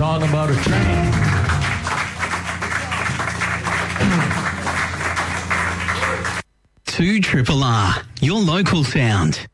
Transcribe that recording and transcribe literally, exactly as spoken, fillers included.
song about a train. two Triple R, your local sound.